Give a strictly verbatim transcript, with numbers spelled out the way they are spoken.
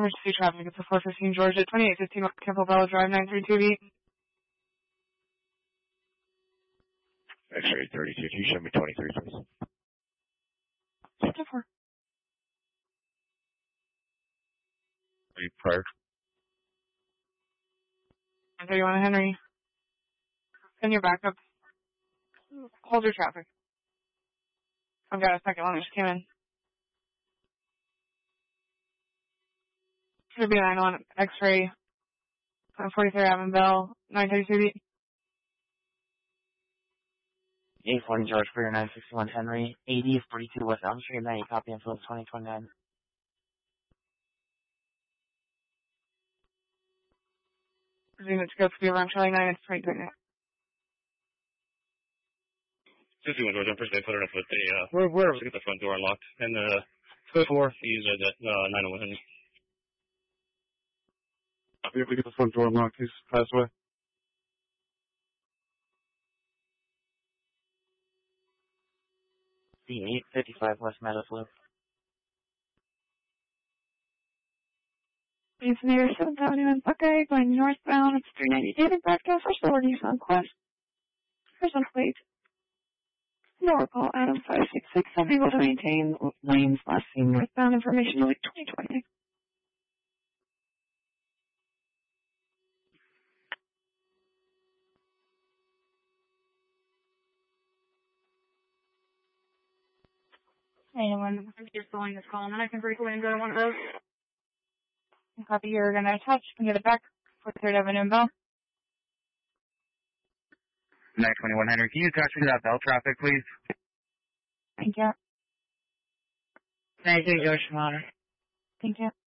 Emergency traffic. It's a four fifteen Georgia, twenty-eight fifteen Campbell Drive, nine three two eight. X-ray thirty-two, can you show me twenty-three, please? fifty-four. Are you prior? thirty-one Henry. Send your backup. Hold your traffic. I've got a second one that just came in. Should be nine one X-ray. forty-third Avenue Bell, nine thirty-two eight. eight forty George Freer, nine sixty-one Henry, eighty forty-two West Elm Street, ninety copy and Phillips twenty twenty-nine. Presume it's go to be around Charlie nine, it's twenty twenty-nine. fifty-one George, I'm first day put it up with the, uh, where, where, to get the front door unlocked. And, uh, fifty-four, he's at, uh, nine oh one Henry. We have to get the front door unlocked, he's passed away. C eight fifty-five West Meadows Loop. It's near seventh Avenue in Buckeye, going northbound. It's three ninety David Bracto, First Authority, Sunquest. Person plate. No recall, Adam five six six, unable to maintain lanes last seen northbound information like twenty twenty. Anyone, I'm just following this call, and then I can briefly go to one of those. Copy, you're going to attach and get it back for third Avenue and Bell. nine twenty-one Henry, can you attach me to that Bell traffic, please? Thank you. Thank you, George Schmatter. Thank you.